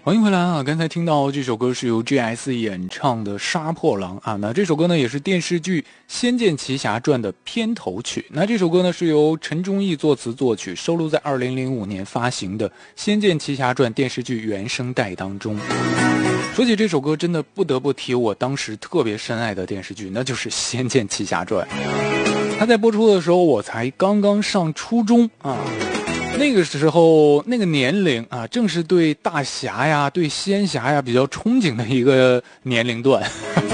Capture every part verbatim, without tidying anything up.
欢迎回来啊！刚才听到这首歌是由 G S 演唱的《杀破狼》啊，那这首歌呢也是电视剧《仙剑奇侠传》的片头曲。那这首歌呢是由陈忠义作词作曲，收录在二零零五年发行的《仙剑奇侠传》电视剧原声带当中。说起这首歌，真的不得不提我当时特别深爱的电视剧，那就是《仙剑奇侠传》。它在播出的时候，我才刚刚上初中啊。那个时候那个年龄啊，正是对大侠呀对仙侠呀比较憧憬的一个年龄段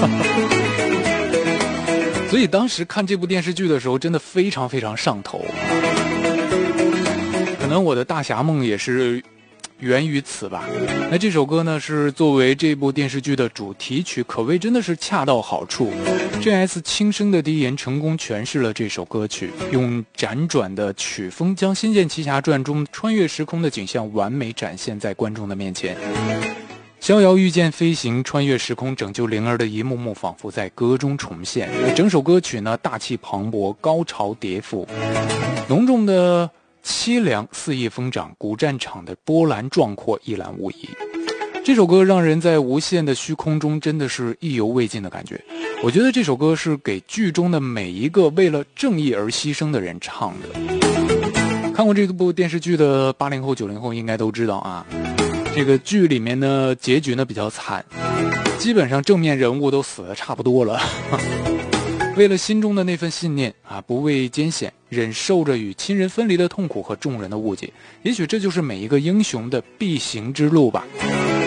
所以当时看这部电视剧的时候真的非常非常上头，可能我的大侠梦也是源于此吧。那这首歌呢是作为这部电视剧的主题曲，可谓真的是恰到好处。 G S 轻声的低吟成功诠释了这首歌曲，用辗转的曲风将《仙剑奇侠传》中穿越时空的景象完美展现在观众的面前。逍遥御剑飞行，穿越时空拯救灵儿的一幕幕仿佛在歌中重现。整首歌曲呢大气磅礴，高潮迭赋，浓重的凄凉肆意疯长，古战场的波澜壮阔一览无遗。这首歌让人在无限的虚空中真的是意犹未尽的感觉。我觉得这首歌是给剧中的每一个为了正义而牺牲的人唱的。看过这部电视剧的八零后九零后应该都知道啊，这个剧里面呢结局呢比较惨，基本上正面人物都死得差不多了为了心中的那份信念啊，不畏艰险，忍受着与亲人分离的痛苦和众人的误解，也许这就是每一个英雄的必行之路吧。